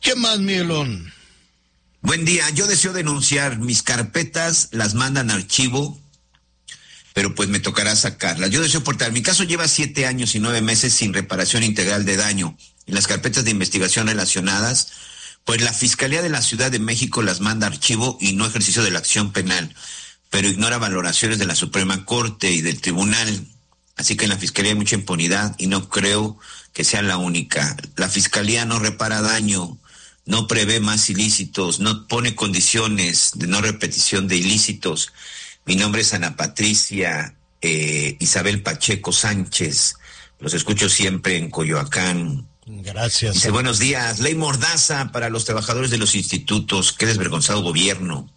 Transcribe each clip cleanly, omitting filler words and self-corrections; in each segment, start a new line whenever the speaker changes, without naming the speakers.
¿Qué más, Miguelón?
Buen día, yo deseo denunciar. Mis carpetas las mandan a archivo, pero pues me tocará sacarlas. Yo deseo portar. Mi caso lleva 7 años y 9 meses sin reparación integral de daño. Y las carpetas de investigación relacionadas, pues la Fiscalía de la Ciudad de México las manda a archivo y no ejercicio de la acción penal, pero ignora valoraciones de la Suprema Corte y del Tribunal. Así que en la Fiscalía hay mucha impunidad y no creo que sea la única. La Fiscalía no repara daño, no prevé más ilícitos, no pone condiciones de no repetición de ilícitos. Mi nombre es Ana Patricia Isabel Pacheco Sánchez. Los escucho siempre en Coyoacán.
Gracias.
Dice, buenos días. Ley mordaza para los trabajadores de los institutos. Qué desvergonzado gobierno.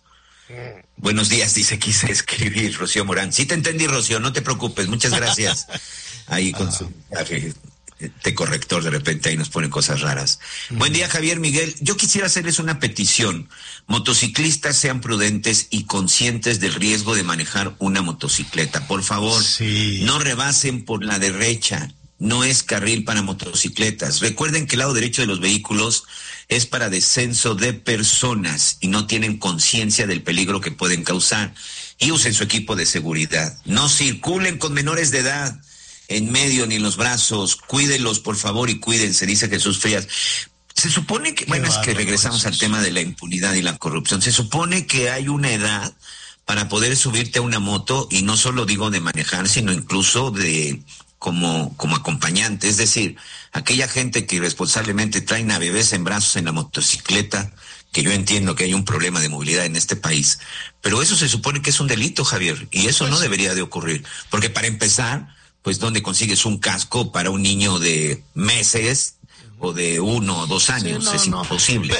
Buenos días, dice, quise escribir Rocío Morán. Sí te entendí, Rocío, no te preocupes. Muchas gracias. Ahí con su corrector, de repente ahí nos ponen cosas raras. Buen día, Javier, Miguel. Yo quisiera hacerles una petición. Motociclistas, sean prudentes y conscientes del riesgo de manejar una motocicleta. Por favor, no rebasen por la derecha. No es carril para motocicletas. Recuerden que el lado derecho de los vehículos es para descenso de personas y no tienen conciencia del peligro que pueden causar. Y usen su equipo de seguridad. No circulen con menores de edad en medio ni en los brazos. Cuídenlos, por favor, y cuídense, dice Jesús Frías. Se supone que, bueno, es que regresamos al tema de la impunidad y la corrupción. Se supone que hay una edad para poder subirte a una moto, y no solo digo de manejar, sino incluso de como acompañante. Es decir, aquella gente que irresponsablemente traen a bebés en brazos en la motocicleta, que yo entiendo que hay un problema de movilidad en este país, pero eso se supone que es un delito, Javier, y eso no debería de ocurrir, porque para empezar, pues ¿dónde consigues un casco para un niño de meses o de 1 o 2 años? Sí, imposible.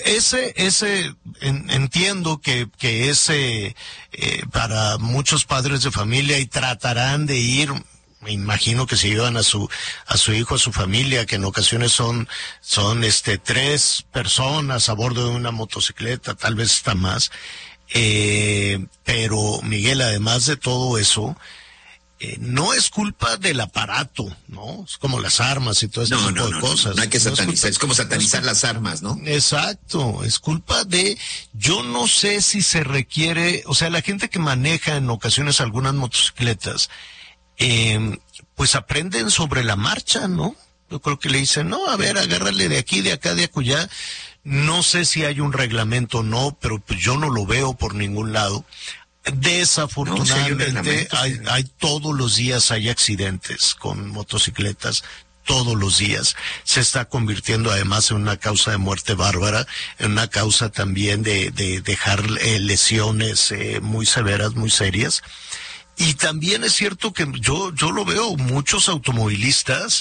Entiendo que ese para muchos padres de familia, y tratarán de ir, me imagino que se llevan a su hijo, a su familia, que en ocasiones son 3 personas a bordo de una motocicleta, tal vez está más. Pero Miguel, además de todo eso, no es culpa del aparato, ¿no? Es como las armas y todo ese tipo de cosas.
No hay que satanizar, es como satanizar las armas, ¿no?
Exacto, es culpa de, yo no sé si se requiere, o sea, la gente que maneja en ocasiones algunas motocicletas, pues aprenden sobre la marcha, ¿no? Yo creo que le dicen, no, a ver, agárrale de aquí, de acá, de acullá. No sé si hay un reglamento o no, pero pues yo no lo veo por ningún lado. Desafortunadamente, hay todos los días hay accidentes con motocicletas, todos los días. Se está convirtiendo además en una causa de muerte bárbara, en una causa también de dejar lesiones muy severas, muy serias. Y también es cierto que yo lo veo, muchos automovilistas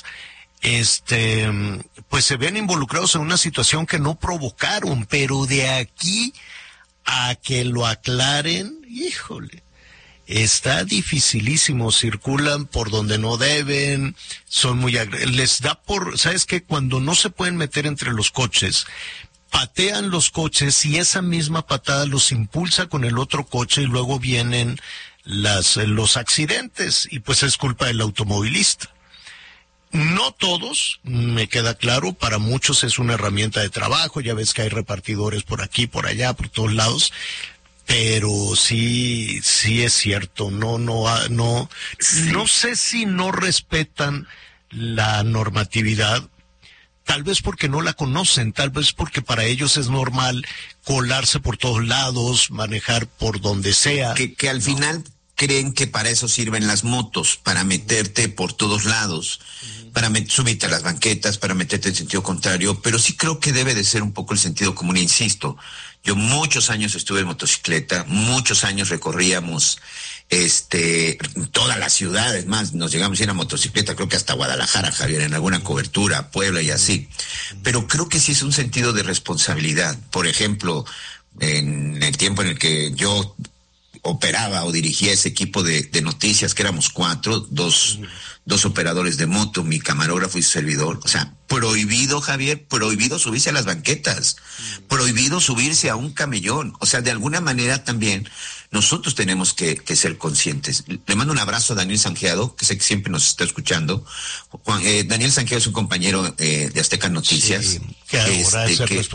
pues se ven involucrados en una situación que no provocaron, pero de aquí a que lo aclaren, híjole, está dificilísimo. Circulan por donde no deben, son muy les da por, ¿sabes qué? Cuando no se pueden meter entre los coches, patean los coches y esa misma patada los impulsa con el otro coche y luego vienen los accidentes, y pues es culpa del automovilista. No todos, me queda claro, para muchos es una herramienta de trabajo, ya ves que hay repartidores por aquí, por allá, por todos lados, pero sí es cierto, no sé si no respetan la normatividad, tal vez porque no la conocen, tal vez porque para ellos es normal colarse por todos lados, manejar por donde sea.
Que al final creen que para eso sirven las motos, para meterte por todos lados, para subirte a las banquetas, para meterte en sentido contrario, pero sí creo que debe de ser un poco el sentido común, insisto. Yo muchos años estuve en motocicleta, muchos años recorríamos toda la ciudad, es más, nos llegamos a ir a motocicleta, creo que hasta Guadalajara, Javier, en alguna cobertura, Puebla y así. Pero creo que sí es un sentido de responsabilidad. Por ejemplo, en el tiempo en el que yo operaba o dirigía ese equipo de noticias, que éramos 4, dos operadores de moto, mi camarógrafo y su servidor. O sea, prohibido, Javier, prohibido subirse a las banquetas, prohibido subirse a un camellón. O sea, de alguna manera también nosotros tenemos que ser conscientes. Le mando un abrazo a Daniel Sanjeado, que sé que siempre nos está escuchando. Daniel Sanjeado es un compañero de Azteca Noticias.
Sí, que ahora es el